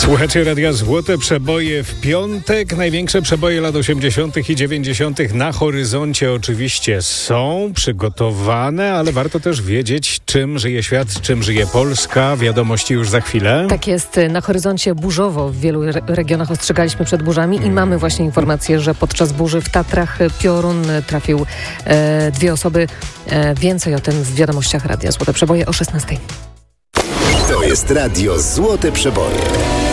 Słuchacie Radia Złote Przeboje w piątek. Największe przeboje lat 80. i 90. na horyzoncie oczywiście są przygotowane, ale warto też wiedzieć, czym żyje świat, czym żyje Polska. Wiadomości już za chwilę. Tak jest. Na horyzoncie burzowo w wielu regionach ostrzegaliśmy przed burzami i mamy właśnie informację, że podczas burzy w Tatrach piorun trafił 2 osoby. Więcej o tym w wiadomościach Radia Złote Przeboje o 16:00. To jest Radio Złote Przeboje.